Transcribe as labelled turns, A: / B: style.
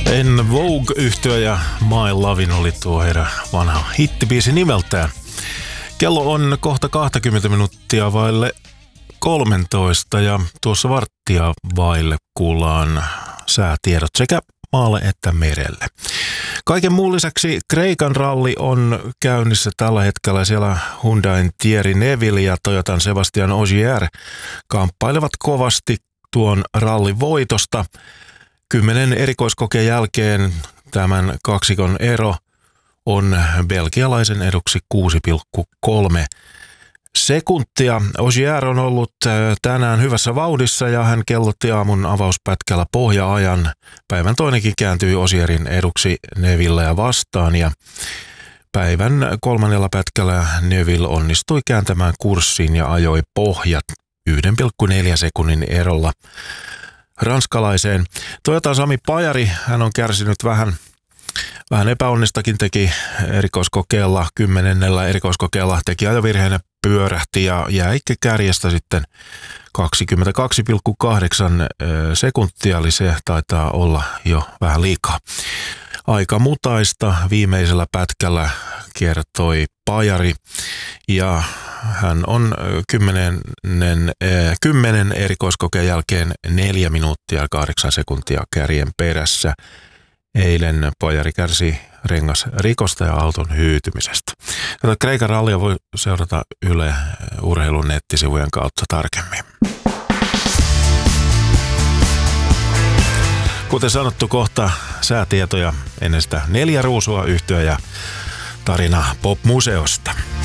A: En Vogue-yhtyö ja My Lovin oli tuo heidän vanha hittibiisi nimeltään. Kello on kohta 20 minuuttia vaille 13 ja tuossa varttia vaille kuullaan säätiedot sekä maalle että merelle. Kaiken muun lisäksi Kreikan ralli on käynnissä tällä hetkellä. Siellä Hyundain Thierry Neuville ja Toyotan Sebastian Ogier kamppailevat kovasti tuon rallin voitosta. 10 erikoiskokeen jälkeen tämän kaksikon ero on belgialaisen eduksi 6,3 sekuntia. Ogier on ollut tänään hyvässä vauhdissa ja hän kellotti aamun avauspätkällä pohja-ajan. Päivän toinenkin kääntyi Ogierin eduksi Neuvillea vastaan ja päivän kolmannella pätkällä Neuville onnistui kääntämään kurssin ja ajoi pohjat 1,4 sekunnin erolla ranskalaiseen. Toyotan Sami Pajari, hän on kärsinyt vähän epäonnistakin, teki erikoiskokeella, 10. erikoiskokeella teki ajovirheen, pyörähti ja jäi kärjestä sitten 22,8 sekuntia, eli se taitaa olla jo vähän liikaa. Aika mutaista viimeisellä pätkällä kertoi Pajari ja hän on 10 erikoiskokeen jälkeen 4 minuuttia ja 8 sekuntia kärjen perässä. Eilen Pajari kärsi rengasrikosta ja auton hyytymisestä. Tätä Kreikan rallia voi seurata Yle Urheilun nettisivujen kautta tarkemmin. Kuten sanottu, kohta säätietoja ennen sitä 4 ruusua yhtyä ja tarina Pop-museosta.